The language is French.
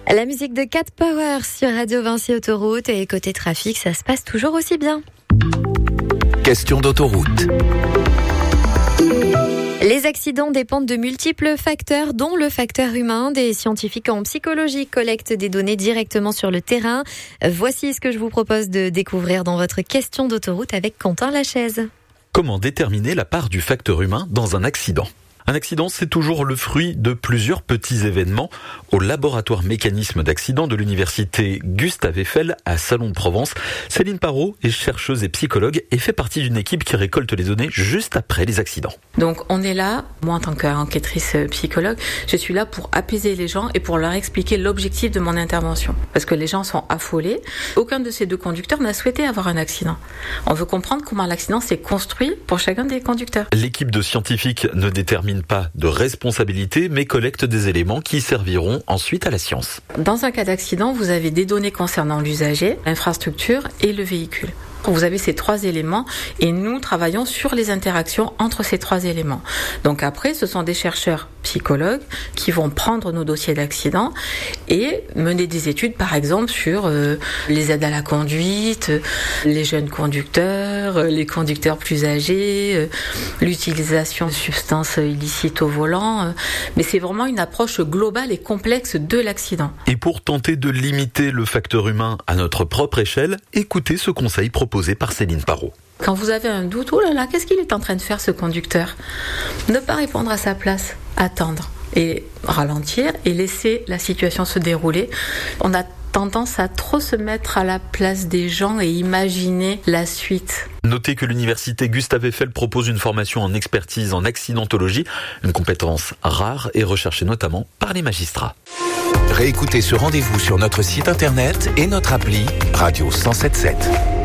La musique de Cat Power sur Radio Vinci Autoroute et côté trafic, ça se passe toujours aussi bien. Question d'autoroute. Les accidents dépendent de multiples facteurs, dont le facteur humain. Des scientifiques en psychologie collectent des données directement sur le terrain. Voici ce que je vous propose de découvrir dans votre question d'autoroute avec Quentin Lachaise. Comment déterminer la part du facteur humain dans un accident ? Un accident, c'est toujours le fruit de plusieurs petits événements. Au laboratoire mécanisme d'accident de l'université Gustave Eiffel à Salon de Provence, Céline Parot est chercheuse et psychologue et fait partie d'une équipe qui récolte les données juste après les accidents. Donc on est là, moi en tant qu'enquêtrice psychologue, je suis là pour apaiser les gens et pour leur expliquer l'objectif de mon intervention. Parce que les gens sont affolés. Aucun de ces deux conducteurs n'a souhaité avoir un accident. On veut comprendre comment l'accident s'est construit pour chacun des conducteurs. L'équipe de scientifiques ne détermine pas de responsabilité, mais collecte des éléments qui serviront ensuite à la science. Dans un cas d'accident, vous avez des données concernant l'usager, l'infrastructure et le véhicule. Vous avez ces trois éléments et nous travaillons sur les interactions entre ces trois éléments. Donc après, ce sont des chercheurs psychologues qui vont prendre nos dossiers d'accident et mener des études, par exemple, sur les aides à la conduite, les jeunes conducteurs, les conducteurs plus âgés, l'utilisation de substances illicites au volant. Mais c'est vraiment une approche globale et complexe de l'accident. Et pour tenter de limiter le facteur humain à notre propre échelle, écoutez ce conseil proposé par Céline Parot. Quand vous avez un doute, oh là là, qu'est-ce qu'il est en train de faire ce conducteur ? Ne pas répondre à sa place, attendre et ralentir et laisser la situation se dérouler. On a tendance à trop se mettre à la place des gens et imaginer la suite. Notez que l'université Gustave Eiffel propose une formation en expertise en accidentologie, une compétence rare et recherchée notamment par les magistrats. Réécoutez ce rendez-vous sur notre site internet et notre appli Radio 107.7.